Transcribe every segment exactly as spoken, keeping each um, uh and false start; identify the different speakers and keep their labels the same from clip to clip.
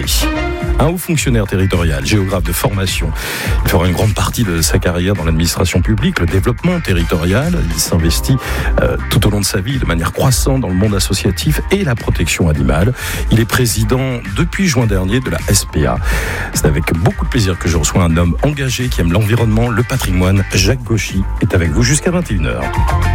Speaker 1: Paris. Un haut fonctionnaire territorial, géographe de formation. Il fera une grande partie de sa carrière dans l'administration publique, le développement territorial. Il s'investit euh, tout au long de sa vie de manière croissante dans le monde associatif et la protection animale. Il est président depuis juin dernier de la S P A. C'est avec beaucoup de plaisir que je reçois un homme engagé qui aime l'environnement, le patrimoine. Jacques Gauchy est avec vous jusqu'à vingt et une heures.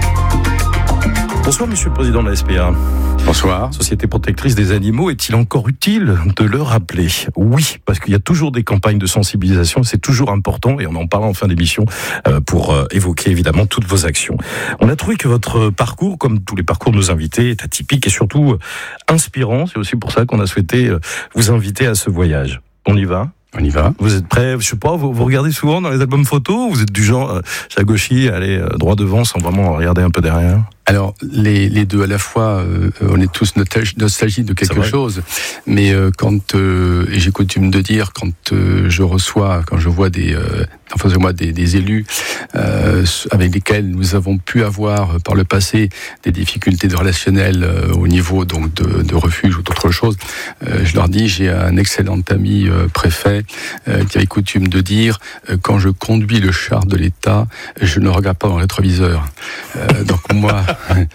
Speaker 1: Bonsoir, monsieur le président de la S P A.
Speaker 2: Bonsoir.
Speaker 1: Société protectrice des animaux, est-il encore utile de le rappeler ? Oui, parce qu'il y a toujours des campagnes de sensibilisation, c'est toujours important, et on en parle en fin d'émission euh, pour euh, évoquer évidemment toutes vos actions. On a trouvé que votre parcours, comme tous les parcours de nos invités, est atypique et surtout euh, inspirant. C'est aussi pour ça qu'on a souhaité euh, vous inviter à ce voyage. On y va ?
Speaker 2: On y va.
Speaker 1: Vous êtes prêts ? Je sais pas, vous, vous regardez souvent dans les albums photos ? Vous êtes du genre, euh, Jacques Gauchy, aller euh, droit devant sans vraiment regarder un peu derrière ?
Speaker 2: Alors, les, les deux à la fois, euh, on est tous nostalgiques de quelque chose, mais euh, quand, euh, et j'ai coutume de dire, quand euh, je reçois, quand je vois des, euh, en face de moi des, des élus euh, avec lesquels nous avons pu avoir par le passé des difficultés de relationnel euh, au niveau donc de, de refuge ou d'autres choses, euh, je leur dis, j'ai un excellent ami euh, préfet euh, qui avait coutume de dire, euh, quand je conduis le char de l'État, je ne regarde pas dans le rétroviseur. Euh, donc moi,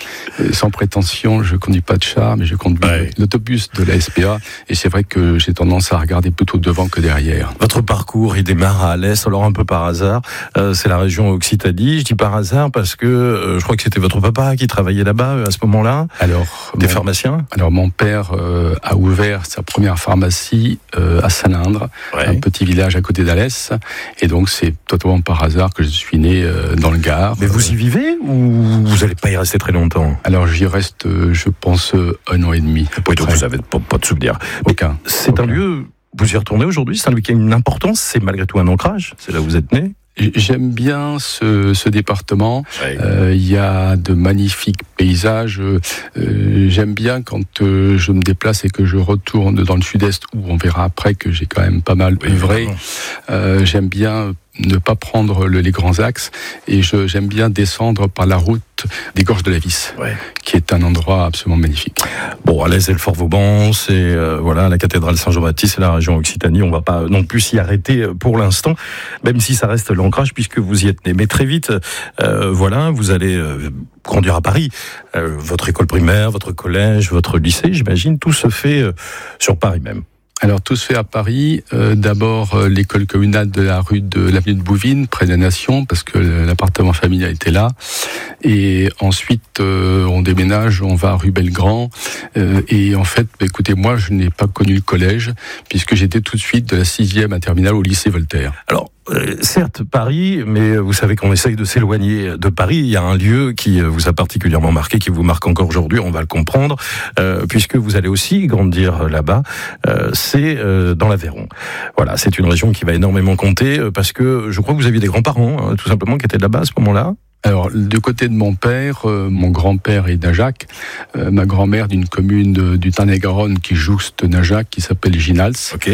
Speaker 2: sans prétention, je conduis pas de char, mais je conduis ouais. l'autobus de la S P A, et c'est vrai que j'ai tendance à regarder plutôt devant que derrière.
Speaker 1: Votre parcours, il démarre à l'Est, alors un peu par hasard, euh, c'est la région Occitanie. Je dis par hasard parce que euh, je crois que c'était votre papa qui travaillait là-bas euh, à ce moment-là.
Speaker 2: Alors,
Speaker 1: des
Speaker 2: mon,
Speaker 1: pharmaciens.
Speaker 2: Alors mon père euh, a ouvert sa première pharmacie euh, à Salindre, ouais. un petit village à côté d'Alès, et donc c'est totalement par hasard que je suis né euh, dans le Gard.
Speaker 1: Mais vous y vivez ou vous n'allez pas y rester très longtemps ?
Speaker 2: Alors j'y reste, je pense, un an et demi.
Speaker 1: Oui, donc vous n'avez pas, pas de souvenirs.
Speaker 2: Aucun.
Speaker 1: C'est
Speaker 2: Aucun.
Speaker 1: un lieu, vous y retournez aujourd'hui, c'est un lieu qui a une importance, c'est malgré tout un ancrage, c'est là où vous êtes né ?
Speaker 2: J'aime bien ce, ce département.
Speaker 1: Oui.
Speaker 2: Euh, il y a de magnifiques paysages. Euh, j'aime bien quand euh, je me déplace et que je retourne dans le sud-est, où on verra après que j'ai quand même pas mal
Speaker 1: oui,
Speaker 2: œuvré. Euh, j'aime bien ne pas prendre le, les grands axes, et je, j'aime bien descendre par la route des Gorges de la Vis, ouais. qui est un endroit absolument magnifique.
Speaker 1: Bon, à l'aise, c'est le Fort Vauban, c'est euh, voilà la cathédrale Saint-Jean-Baptiste, c'est la région Occitanie. On va pas non plus s'y arrêter pour l'instant, même si ça reste l'ancrage puisque vous y êtes né. Mais très vite, euh, voilà, vous allez euh, grandir à Paris. Euh, votre école primaire, votre collège, votre lycée, j'imagine, tout se fait euh, sur Paris même.
Speaker 2: Alors tout se fait à Paris. Euh, d'abord euh, l'école communale de la rue de l'avenue de Bouvines, près des Nations, parce que l'appartement familial était là. Et ensuite euh, on déménage, on va à rue Belgrand. Euh, et en fait, écoutez, moi je n'ai pas connu le collège, puisque j'étais tout de suite de la sixième à terminale au lycée Voltaire.
Speaker 1: Alors Euh, certes Paris, mais vous savez qu'on essaye de s'éloigner de Paris. Il y a un lieu qui vous a particulièrement marqué, qui vous marque encore aujourd'hui, on va le comprendre, euh, puisque vous allez aussi grandir là-bas, euh, c'est euh, dans l'Aveyron. Voilà, c'est une région qui va énormément compter, parce que je crois que vous aviez des grands-parents, hein, tout simplement, qui étaient là-bas à ce moment-là.
Speaker 2: Alors, du côté de mon père, euh, mon grand-père est d'Ajac, euh, ma grand-mère d'une commune de, du Tarn-et-Garonne qui jouxte Najac, qui s'appelle Ginals.
Speaker 1: Ok.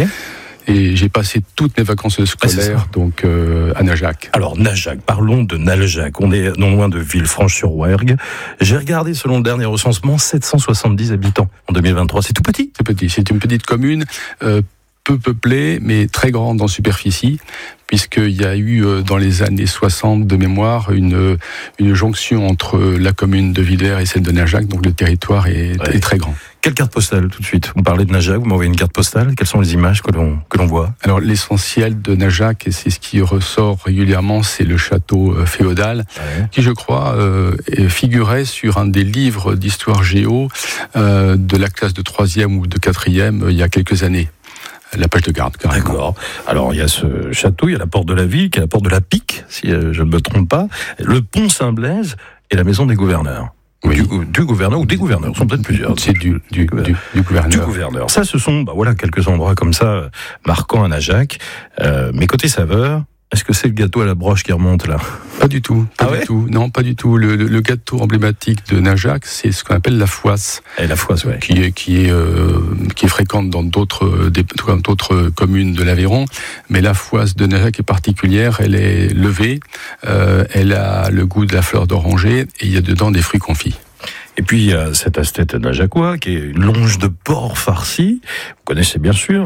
Speaker 2: Et j'ai passé toutes mes vacances scolaires ah, donc euh, à Najac.
Speaker 1: Alors Najac, parlons de Naljac. On est non loin de Villefranche-sur-Rouergue. J'ai regardé, selon le dernier recensement, sept cent soixante-dix habitants en deux mille vingt-trois. C'est tout petit.
Speaker 2: C'est petit. C'est une petite commune, euh, peu peuplée, mais très grande en superficie, puisqu'il y a eu euh, dans les années soixante de mémoire une une jonction entre la commune de Villers et celle de Najac. Donc le territoire est, ouais. est très grand.
Speaker 1: Quelle carte postale tout de suite ? Vous parlez de Najac, vous m'envoyez une carte postale. Quelles sont les images que l'on, que l'on voit ?
Speaker 2: Alors l'essentiel de Najac, et c'est ce qui ressort régulièrement, c'est le château euh, féodal, ouais. qui je crois euh, figurait sur un des livres d'histoire géo euh, de la classe de troisième ou de quatrième euh, il y a quelques années. La page de garde, carrément.
Speaker 1: D'accord. Alors, il y a ce château, il y a la porte de la ville, qui est la porte de la Pique, si je ne me trompe pas, le pont Saint-Blaise et la maison des gouverneurs. Oui. Du, du gouverneur ou des gouverneurs, sont peut-être plusieurs.
Speaker 2: C'est du, du, du, du gouverneur.
Speaker 1: Du gouverneur. Ça, ce sont, bah voilà, quelques endroits comme ça, marquants à Najac. Euh, mais côté saveur, est-ce que c'est le gâteau à la broche qui remonte là ?
Speaker 2: Pas du tout, pas
Speaker 1: ah
Speaker 2: du
Speaker 1: ouais
Speaker 2: tout. Non, pas du tout. Le, le, le gâteau emblématique de Najac, c'est ce qu'on appelle la foisse.
Speaker 1: Et la foisse, ouais.
Speaker 2: Qui est qui est euh, qui est fréquente dans d'autres des, dans d'autres communes de l'Aveyron, mais la foisse de Najac est particulière. Elle est levée, euh, elle a le goût de la fleur d'oranger et il y a dedans des fruits confits.
Speaker 1: Et puis il y a cette asthète najacois qui est une longe de porc farci, vous connaissez bien sûr, d'un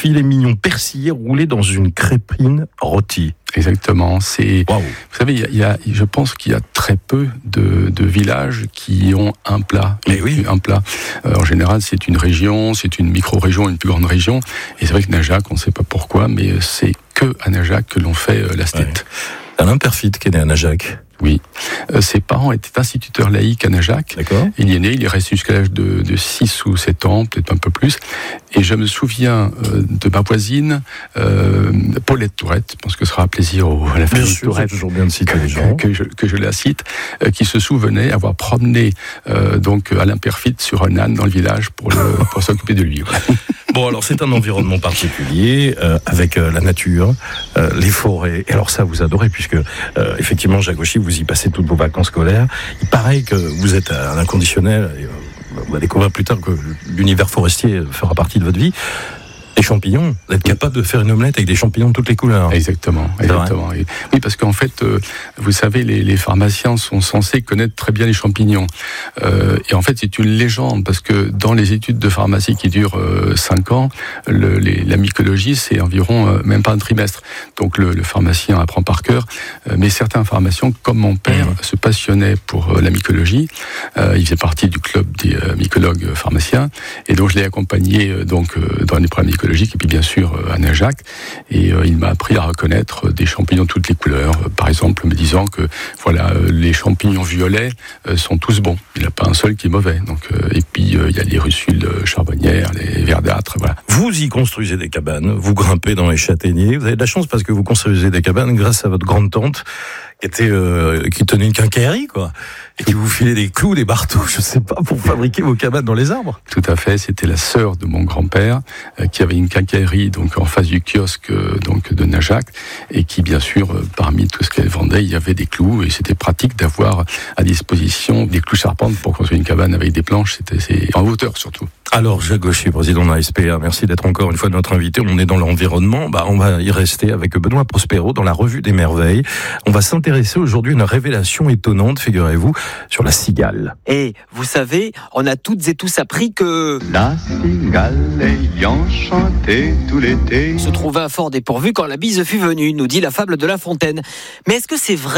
Speaker 1: filet mignon persillé roulé dans une crépine rôtie.
Speaker 2: Exactement. C'est, wow. Vous savez, il y a, il y a, je pense qu'il y a très peu de, de villages qui ont un plat.
Speaker 1: Mais oui.
Speaker 2: Un plat. Euh, en général, c'est une région, c'est une micro-région, une plus grande région. Et c'est vrai que Najac, on ne sait pas pourquoi, mais c'est que à Najac que l'on fait euh, la stète.
Speaker 1: Ouais. Alain Perfit qui est né à Najac.
Speaker 2: Oui. Euh, ses parents étaient instituteurs laïcs à Najac.
Speaker 1: D'accord.
Speaker 2: Il y est né, il est resté jusqu'à l'âge de, de six ou sept ans, peut-être un peu plus. Et je me souviens euh, de ma voisine, euh, Paulette Tourette, je pense que ce sera un plaisir au, à la famille Tourette.
Speaker 1: C'est toujours bien de citer les gens.
Speaker 2: Que, que, je, que je la cite, euh, qui se souvenait avoir promené euh, donc Alain Perfit sur un âne dans le village pour, le, pour s'occuper de lui.
Speaker 1: Bon, alors c'est un environnement particulier, euh, avec euh, la nature, euh, les forêts. Et alors ça, vous adorez, puisque euh, effectivement, Jacques Auchy, vous y passez toutes vos vacances scolaires. Il paraît que vous êtes à l'inconditionnel, et, euh, on va découvrir plus tard que l'univers forestier fera partie de votre vie. Les champignons, vous êtes capable de faire une omelette avec des champignons de toutes les couleurs.
Speaker 2: Exactement, exactement. Et, oui, parce qu'en fait, euh, vous savez, les, les pharmaciens sont censés connaître très bien les champignons. Euh, et en fait, c'est une légende, parce que dans les études de pharmacie qui durent euh, cinq ans, le, les, la mycologie, c'est environ euh, même pas un trimestre. Donc le, le pharmacien apprend par cœur. Euh, mais certains pharmaciens, comme mon père, mmh. se passionnaient pour euh, la mycologie. Euh, il faisait partie du club des euh, mycologues pharmaciens. Et donc, je l'ai accompagné euh, donc euh, dans les problèmes mycologiques, et puis bien sûr à Najac, et euh, il m'a appris à reconnaître des champignons de toutes les couleurs, euh, par exemple me disant que voilà, euh, les champignons violets euh, sont tous bons, il n'y en a pas un seul qui est mauvais. Donc, euh, et puis il euh, y a les russules charbonnières, les verdâtres, voilà.
Speaker 1: Vous y construisez des cabanes, vous grimpez dans les châtaigniers, vous avez de la chance parce que vous construisez des cabanes grâce à votre grande tante qui était euh, qui tenait une quincaillerie, quoi, et qui vous filait des clous, des marteaux, je sais pas, pour fabriquer vos cabanes dans les arbres.
Speaker 2: Tout à fait, c'était la sœur de mon grand-père euh, qui avait une quincaillerie donc en face du kiosque euh, donc de Najac, et qui bien sûr euh, parmi tout ce qu'elle vendait, il y avait des clous, et c'était pratique d'avoir à disposition des clous charpentes pour construire une cabane avec des planches. C'était c'est en hauteur surtout.
Speaker 1: Alors, Jacques Auchy, président de la S P A, merci d'être encore une fois notre invité. On est dans l'environnement, bah, on va y rester avec Benoît Prospero dans la Revue des Merveilles. On va s'intéresser aujourd'hui à une révélation étonnante, figurez-vous, sur la cigale.
Speaker 3: Et vous savez, on a toutes et tous appris que
Speaker 4: la cigale ayant chanté tout l'été
Speaker 3: se trouvait à fort dépourvu quand la bise fut venue, nous dit la fable de La Fontaine. Mais est-ce que c'est vrai ?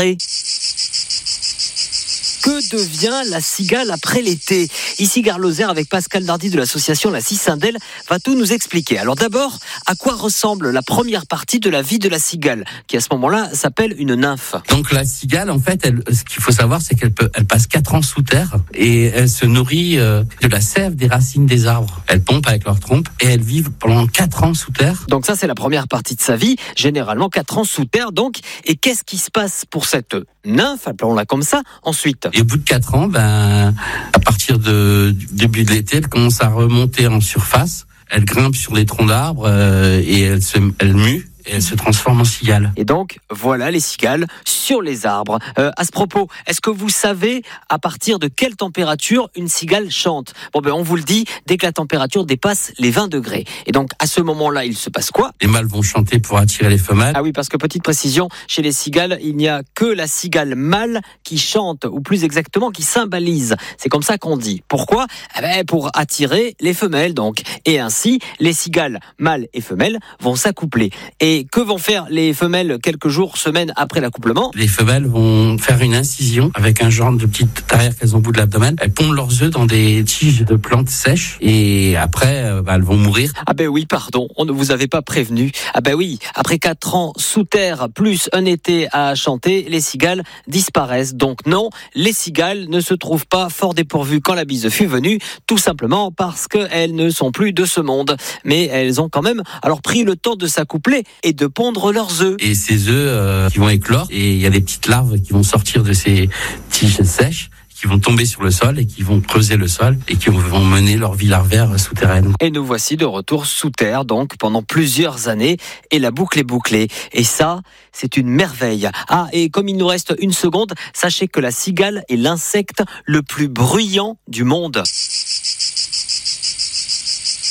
Speaker 3: Que devient la cigale après l'été ? Ici Gare Lozère avec Pascal Dardy de l'association La Cicindelle va tout nous expliquer. Alors d'abord, à quoi ressemble la première partie de la vie de la cigale, qui à ce moment-là s'appelle une nymphe ?
Speaker 5: Donc la cigale, en fait, elle, ce qu'il faut savoir, c'est qu'elle peut, elle passe quatre ans sous terre et elle se nourrit euh, de la sève des racines des arbres. Elle pompe avec leur trompe et elles vivent pendant quatre ans sous terre.
Speaker 3: Donc ça, c'est la première partie de sa vie, généralement quatre ans sous terre donc. Et qu'est-ce qui se passe pour cette nymphe, appelons-la comme ça, ensuite ?
Speaker 5: Et au bout de quatre ans, ben, à partir de, du début de l'été, elle commence à remonter en surface. Elle grimpe sur les troncs d'arbres euh, et elle se, elle mue. Et elle se transforme en cigale.
Speaker 3: Et donc, voilà les cigales sur les arbres. Euh, à ce propos, est-ce que vous savez à partir de quelle température une cigale chante ? Bon ben, on vous le dit, dès que la température dépasse les vingt degrés. Et donc, à ce moment-là, il se passe quoi ?
Speaker 5: Les mâles vont chanter pour attirer les femelles.
Speaker 3: Ah oui, parce que petite précision, chez les cigales, il n'y a que la cigale mâle qui chante, ou plus exactement, qui symbolise. C'est comme ça qu'on dit. Pourquoi ? Eh ben, pour attirer les femelles, donc. Et ainsi, les cigales mâles et femelles vont s'accoupler. Et Et que vont faire les femelles quelques jours, semaines après l'accouplement ?
Speaker 5: Les femelles vont faire une incision avec un genre de petite tarière qu'elles ont au bout de l'abdomen. Elles pondent leurs œufs dans des tiges de plantes sèches et après, bah, elles vont mourir.
Speaker 3: Ah ben oui, pardon, on ne vous avait pas prévenu. Ah ben oui, après quatre ans sous terre, plus un été à chanter, les cigales disparaissent. Donc non, les cigales ne se trouvent pas fort dépourvues quand la bise fut venue, tout simplement parce qu'elles ne sont plus de ce monde. Mais elles ont quand même alors pris le temps de s'accoupler et de pondre leurs œufs.
Speaker 5: Et ces œufs euh, qui vont éclore, et il y a des petites larves qui vont sortir de ces tiges sèches, qui vont tomber sur le sol et qui vont creuser le sol et qui vont mener leur vie larvaire souterraine.
Speaker 3: Et nous voici de retour sous terre, donc pendant plusieurs années, et la boucle est bouclée. Et ça, c'est une merveille. Ah, et comme il nous reste une seconde, sachez que la cigale est l'insecte le plus bruyant du monde.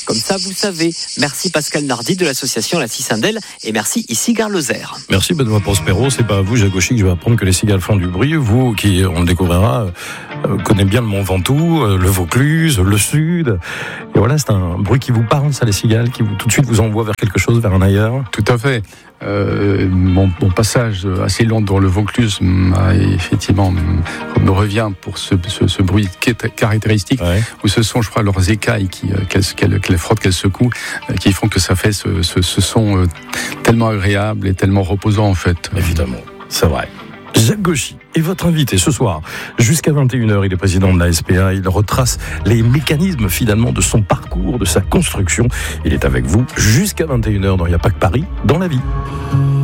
Speaker 3: Comme ça, vous savez. Merci Pascal Nardi de l'association La Cicindelle et merci ici Gare Lozère.
Speaker 1: Merci Benoît Prospero. C'est pas à vous, Jacques Gauchy, que je vais apprendre que les cigales font du bruit. Vous, qui, on le découvrira, euh, connaissez bien le Mont Ventoux, euh, le Vaucluse, le Sud. Et voilà, c'est un bruit qui vous parle, ça, les cigales, qui vous, tout de suite vous envoie vers quelque chose, vers un ailleurs.
Speaker 2: Tout à fait. Euh, mon, mon passage assez long dans le Vaucluse m'a effectivement me revient pour ce, ce, ce bruit caractéristique, ouais. Où ce sont, je crois, leurs écailles qui, qu'elles, qu'elles, qu'elles frottent, qu'elles secouent, qui font que ça fait ce, ce, ce son tellement agréable et tellement reposant en fait.
Speaker 1: Évidemment, c'est vrai. Jacques Gauchy est votre invité ce soir. Jusqu'à vingt et une heures, il est président de la S P A. Il retrace les mécanismes finalement de son parcours, de sa construction. Il est avec vous jusqu'à vingt et une heures dans Il n'y a pas que Paris, dans la vie.